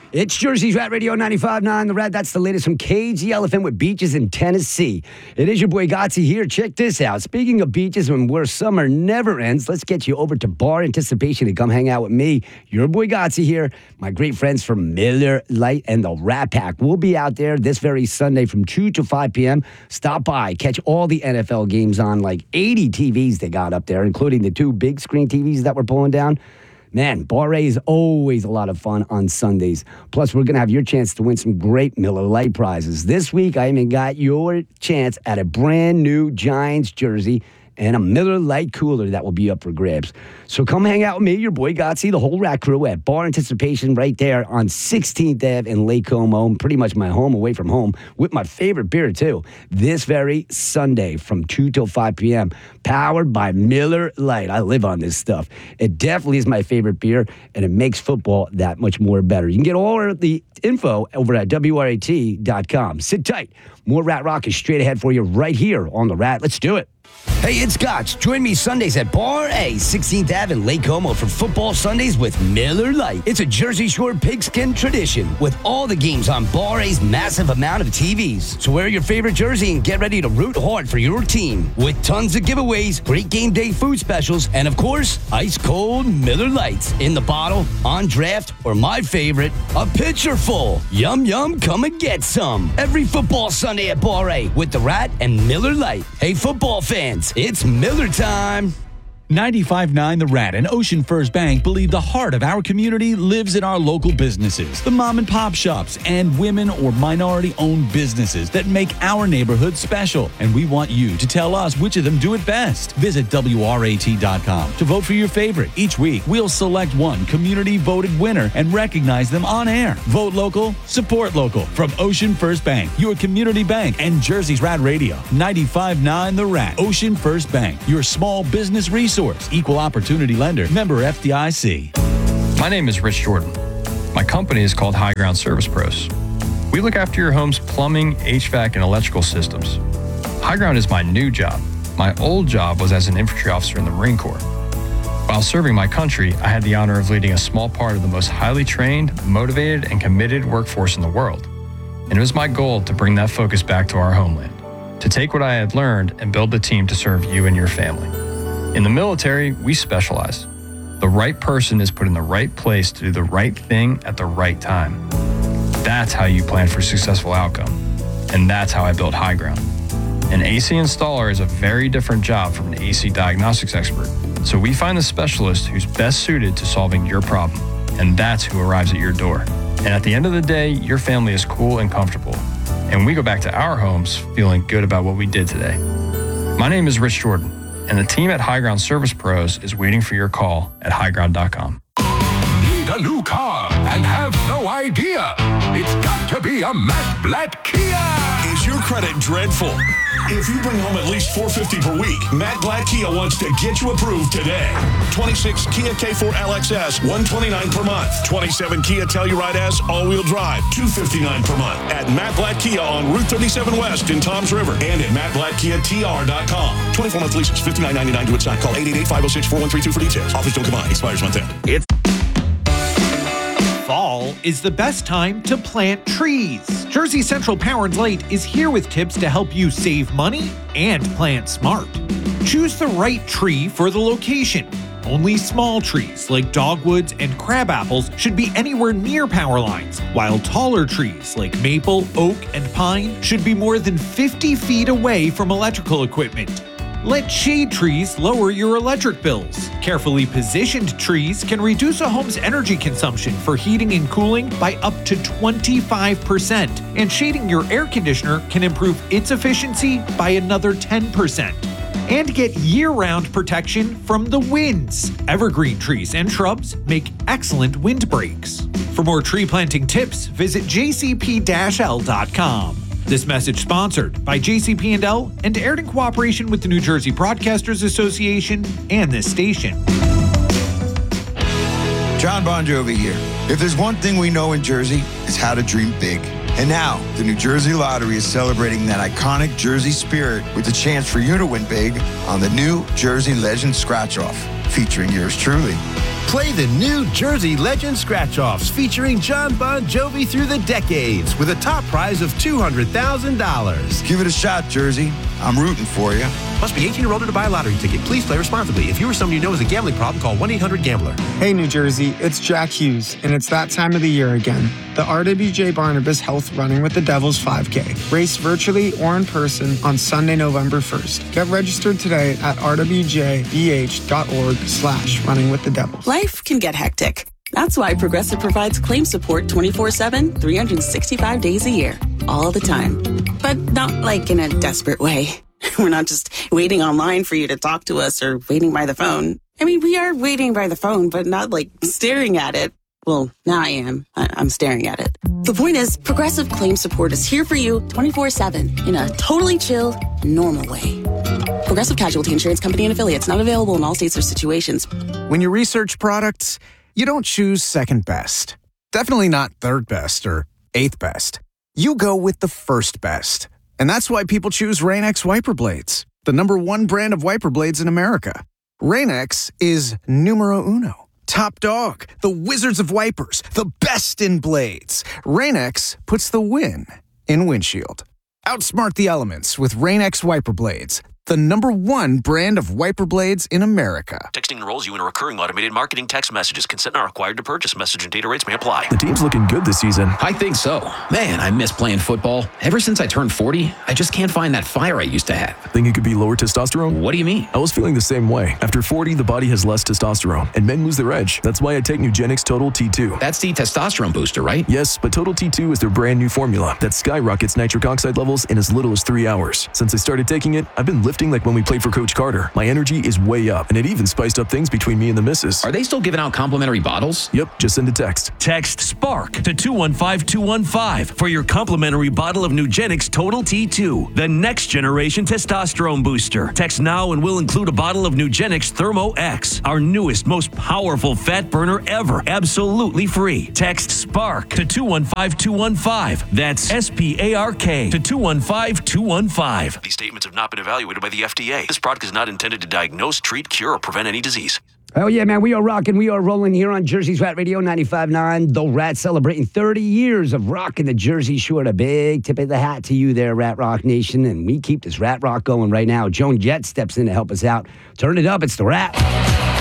It's Jersey's Rat Radio 95.9 The Rat. That's the latest from Cage the Elephant with beaches in Tennessee. It is your boy Gotzi here. Check this out. Speaking of beaches and where summer never ends, let's get you over to Bar Anticipation to come hang out with me. Your boy Gotzi here. My great friends from Miller Lite and the Rat Pack. We'll be out there this very Sunday from 2 to 5 p.m. Stop by. Catch all the NFL games on like 80 TVs they got up there, including the 2 big screen TVs that we're pulling down. Man, Bar A is always a lot of fun on Sundays. Plus, we're going to have your chance to win some great Miller Lite prizes. This week, I even got your chance at a brand new Giants jersey and a Miller Lite cooler that will be up for grabs. So come hang out with me, your boy Gotzi, the whole Rat Crew at Bar Anticipation right there on 16th Ave in Lake Como, pretty much my home away from home, with my favorite beer too, this very Sunday from 2 till 5 p.m., powered by Miller Lite. I live on this stuff. It definitely is my favorite beer, and it makes football that much more better. You can get all of the info over at WRAT.com. Sit tight. More Rat Rock is straight ahead for you right here on The Rat. Let's do it. Hey, it's Gotch. Join me Sundays at Bar A, 16th Ave in Lake Como for Football Sundays with Miller Lite. It's a Jersey Shore pigskin tradition with all the games on Bar A's massive amount of TVs. So wear your favorite jersey and get ready to root hard for your team with tons of giveaways, great game day food specials, and of course, ice cold Miller Lites in the bottle, on draft, or my favorite, a pitcher full. Yum, yum, come and get some. Every football Sunday at Bar A with the Rat and Miller Lite. Hey, football fans, it's Miller time. 95.9 The Rat and Ocean First Bank believe the heart of our community lives in our local businesses, the mom and pop shops, and women or minority-owned businesses that make our neighborhood special. And we want you to tell us which of them do it best. Visit WRAT.com to vote for your favorite. Each week, we'll select one community-voted winner and recognize them on air. Vote local, support local. From Ocean First Bank, your community bank, and Jersey's Rat Radio. 95.9 The Rat. Ocean First Bank, your small business resource. Equal opportunity lender. Member FDIC. My name is Rich Jordan. My company is called High Ground Service Pros. We look after your home's plumbing, HVAC, and electrical systems. High Ground is my new job. My old job was as an infantry officer in the Marine Corps. While serving my country, I had the honor of leading a small part of the most highly trained, motivated, and committed workforce in the world. And it was my goal to bring that focus back to our homeland, to take what I had learned and build the team to serve you and your family. In the military, we specialize. The right person is put in the right place to do the right thing at the right time. That's how you plan for a successful outcome. And that's how I built High Ground. An AC installer is a very different job from an AC diagnostics expert. So we find the specialist who's best suited to solving your problem. And that's who arrives at your door. And at the end of the day, your family is cool and comfortable. And we go back to our homes feeling good about what we did today. My name is Rich Jordan. And the team at High Ground Service Pros is waiting for your call at highground.com. Need a new car and have no idea? It's got to be a Matt Blatt Kia. Is your credit dreadful? If you bring home at least $450 per week, Matt Blatt Kia wants to get you approved today. 26 Kia K4 LXS, $129 per month. 27 Kia Telluride S, all-wheel drive, $259 per month. At Matt Blatt Kia on Route 37 West in Toms River and at MattBlattKiaTR.com. 24-month leases, $59.99 to its sign. Call 888-506-4132 for details. Offers don't combine. Expires month end. Fall is the best time to plant trees. Jersey Central Power and Light is here with tips to help you save money and plant smart. Choose the right tree for the location. Only small trees like dogwoods and crabapples should be anywhere near power lines, while taller trees like maple, oak, and pine should be more than 50 feet away from electrical equipment. Let shade trees lower your electric bills. Carefully positioned trees can reduce a home's energy consumption for heating and cooling by up to 25%, and shading your air conditioner can improve its efficiency by another 10%. And get year-round protection from the winds. Evergreen trees and shrubs make excellent windbreaks. For more tree planting tips, visit jcp-l.com. This message sponsored by JCP&L and aired in cooperation with the New Jersey Broadcasters Association and this station. John Bon Jovi here. If there's one thing we know in Jersey, it's how to dream big. And now, the New Jersey Lottery is celebrating that iconic Jersey spirit with the chance for you to win big on the new Jersey Legend Scratch-Off, featuring yours truly. Play the New Jersey Legend Scratch-Offs featuring John Bon Jovi through the decades with a top prize of $200,000. Give it a shot, Jersey. I'm rooting for you. Must be 18 or older to buy a lottery ticket. Please play responsibly. If you or someone you know has a gambling problem, call 1-800-GAMBLER. Hey, New Jersey, it's Jack Hughes, and it's that time of the year again. The RWJ Barnabas Health Running with the Devils 5K. Race virtually or in person on Sunday, November 1st. Get registered today at rwjbh.org/runningwithdedevils. Life can get hectic. That's why Progressive provides claim support 24/7, 365 days a year, all the time. But not like in a desperate way. We're not just waiting online for you to talk to us or waiting by the phone. I mean, we are waiting by the phone, but not like staring at it. Well, now I am. I'm staring at it. The point is, Progressive Claim Support is here for you 24/7 in a totally chill, normal way. Progressive Casualty Insurance Company and Affiliates, not available in all states or situations. When you research products, you don't choose second best. Definitely not third best or eighth best. You go with the first best. And that's why people choose Rain-X wiper blades, the #1 brand of wiper blades in America. Rain-X is numero uno. Top dog, the wizards of wipers, the best in blades. Rain-X puts the win in windshield. Outsmart the elements with Rain-X wiper blades, the #1 brand of wiper blades in America. Texting enrolls you in a recurring automated marketing text messages. Consent not required to purchase. Message and data rates may apply. The team's looking good this season. I think so. Man, I miss playing football. Ever since I turned 40, I just can't find that fire I used to have. Think it could be lower testosterone? What do you mean? I was feeling the same way. After 40, the body has less testosterone, and men lose their edge. That's why I take Nugenix Total T2. That's the testosterone booster, right? Yes, but Total T2 is their brand new formula that skyrockets nitric oxide levels in as little as 3 hours. Since I started taking it, I've been lifting like when we played for Coach Carter. My energy is way up, and it even spiced up things between me and the missus. Are they still giving out complimentary bottles? Yep, just send a text. Text SPARK to 215-215 for your complimentary bottle of Nugenix Total T2, the next generation testosterone booster. Text now and we'll include a bottle of Nugenix Thermo X, our newest, most powerful fat burner ever, absolutely free. Text SPARK to 215-215. That's SPARK to 215-215. These statements have not been evaluated by the FDA. This product is not intended to diagnose, treat, cure, or prevent any disease. Oh, yeah, man. We are rocking. We are rolling here on Jersey's Rat Radio 95.9. The Rat celebrating 30 years of rocking the Jersey Shore. A big tip of the hat to you there, Rat Rock Nation. And we keep this Rat Rock going right now. Joan Jett steps in to help us out. Turn it up. It's the Rat.